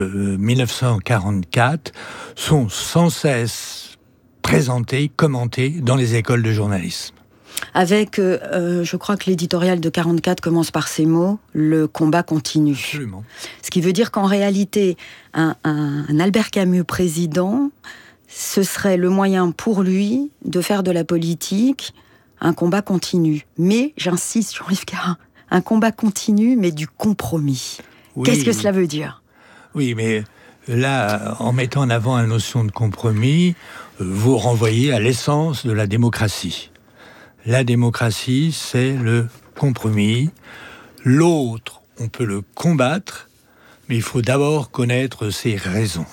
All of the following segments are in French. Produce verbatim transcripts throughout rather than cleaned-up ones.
euh, mille neuf cent quarante-quatre sont sans cesse présentés, commentés dans les écoles de journalisme. Avec, euh, je crois que l'éditorial de quarante-quatre commence par ces mots, le combat continue. Absolument. Ce qui veut dire qu'en réalité, un, un, un Albert Camus président, ce serait le moyen pour lui de faire de la politique un combat continu. Mais, j'insiste, Jean-Yves Carin, un combat continu, mais du compromis. Oui. Qu'est-ce que cela veut dire ? Oui, mais là, en mettant en avant la notion de compromis, vous renvoyez à l'essence de la démocratie. La démocratie, c'est le compromis. L'autre, on peut le combattre, mais il faut d'abord connaître ses raisons.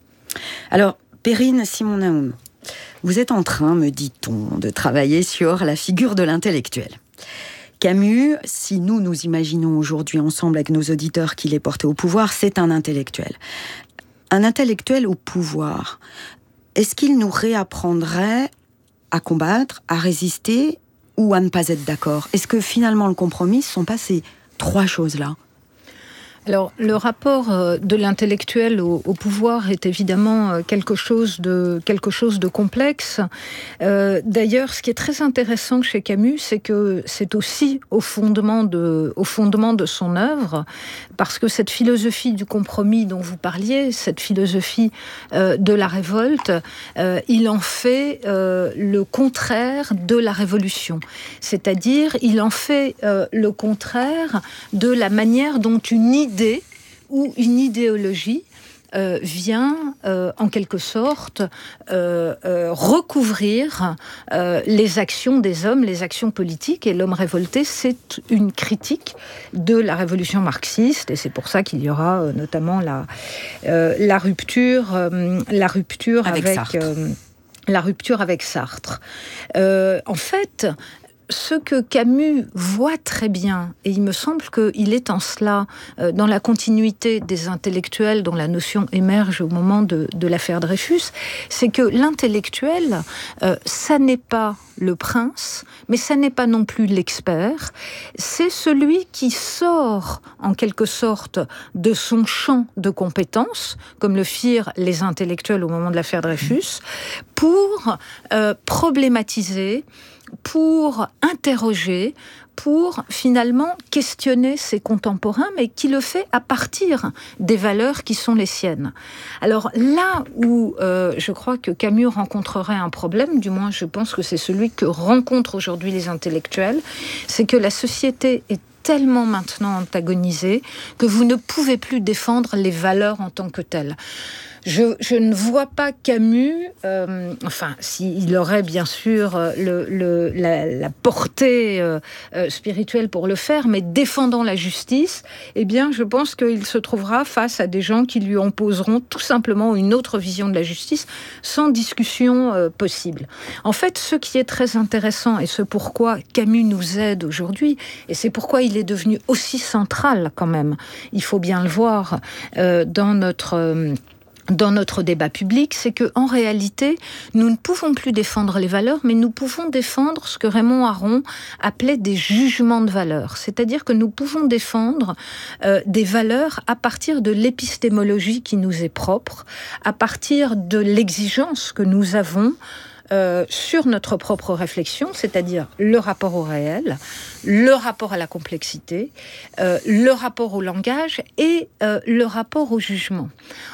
Alors, Perrine Simon-Naoum, vous êtes en train, me dit-on, de travailler sur la figure de l'intellectuel. Camus, si nous nous imaginons aujourd'hui ensemble avec nos auditeurs qu'il est porté au pouvoir, c'est un intellectuel. Un intellectuel au pouvoir, est-ce qu'il nous réapprendrait à combattre, à résister ou à ne pas être d'accord ? Est-ce que finalement le compromis, ce ne sont pas ces trois choses-là ? Alors, le rapport de l'intellectuel au, au pouvoir est évidemment quelque chose de, quelque chose de complexe. Euh, d'ailleurs, ce qui est très intéressant chez Camus, c'est que c'est aussi au fondement de, au fondement de son œuvre, parce que cette philosophie du compromis dont vous parliez, cette philosophie euh, de la révolte, euh, il en fait euh, le contraire de la révolution. C'est-à-dire, il en fait euh, le contraire de la manière dont une idée ou une idéologie euh, vient, euh, en quelque sorte, euh, euh, recouvrir euh, les actions des hommes, les actions politiques. Et l'homme révolté, c'est une critique de la révolution marxiste. Et c'est pour ça qu'il y aura euh, notamment la, euh, la rupture, euh, la rupture avec, avec Sartre. Euh, la rupture avec Sartre. Euh, en fait, ce que Camus voit très bien, et il me semble qu'il est en cela euh, dans la continuité des intellectuels dont la notion émerge au moment de, de l'affaire Dreyfus, c'est que l'intellectuel, euh, ça n'est pas le prince, mais ça n'est pas non plus l'expert, c'est celui qui sort en quelque sorte de son champ de compétences, comme le firent les intellectuels au moment de l'affaire Dreyfus, pour euh, problématiser, pour interroger, pour finalement questionner ses contemporains, mais qui le fait à partir des valeurs qui sont les siennes. Alors là où euh, je crois que Camus rencontrerait un problème, du moins je pense que c'est celui que rencontrent aujourd'hui les intellectuels, c'est que la société est tellement maintenant antagonisée que vous ne pouvez plus défendre les valeurs en tant que telles. Je, je ne vois pas Camus, euh, enfin, s'il aurait bien sûr le, le, la, la portée euh, spirituelle pour le faire, mais défendant la justice, eh bien, je pense qu'il se trouvera face à des gens qui lui imposeront tout simplement une autre vision de la justice, sans discussion euh, possible. En fait, ce qui est très intéressant, et ce pourquoi Camus nous aide aujourd'hui, et c'est pourquoi il est devenu aussi central quand même, il faut bien le voir, euh, dans notre... Euh, dans notre débat public, c'est que en réalité, nous ne pouvons plus défendre les valeurs, mais nous pouvons défendre ce que Raymond Aron appelait des jugements de valeurs. C'est-à-dire que nous pouvons défendre euh, des valeurs à partir de l'épistémologie qui nous est propre, à partir de l'exigence que nous avons Euh, sur notre propre réflexion, c'est-à-dire le rapport au réel, le rapport à la complexité, euh, le rapport au langage et euh, le rapport au jugement.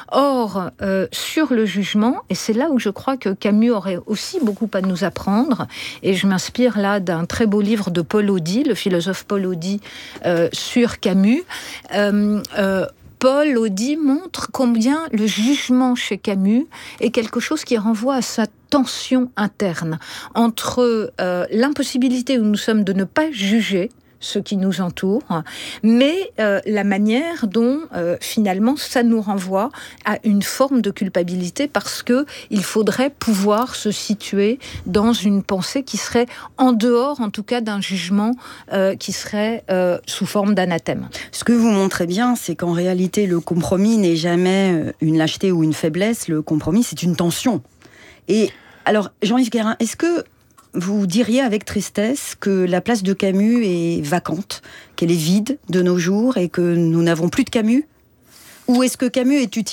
Or, euh, sur le jugement, et c'est là où je crois que Camus aurait aussi beaucoup à nous apprendre, et je m'inspire là d'un très beau livre de Paul Audy, le philosophe Paul Audy, euh, sur Camus, euh, euh, Paul Audy montre combien le jugement chez Camus est quelque chose qui renvoie à sa tension interne entre euh, l'impossibilité où nous sommes de ne pas juger ce qui nous entoure, mais euh, la manière dont euh, finalement ça nous renvoie à une forme de culpabilité parce que il faudrait pouvoir se situer dans une pensée qui serait en dehors, en tout cas, d'un jugement euh, qui serait euh, sous forme d'anathème. Ce que vous montrez bien, c'est qu'en réalité, le compromis n'est jamais une lâcheté ou une faiblesse. Le compromis, c'est une tension. Et alors, Jean-Yves Carin, est-ce que vous diriez avec tristesse que la place de Camus est vacante, qu'elle est vide de nos jours et que nous n'avons plus de Camus ? Ou est-ce que Camus est utile ?